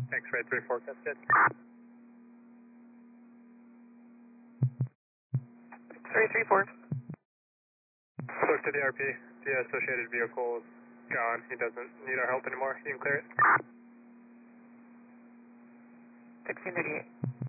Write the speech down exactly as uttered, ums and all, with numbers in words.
X-ray three forecasted. three three four. Spoke to the R P. The associated vehicle is gone. He doesn't need our help anymore. You can clear it. sixteen thirty-eight.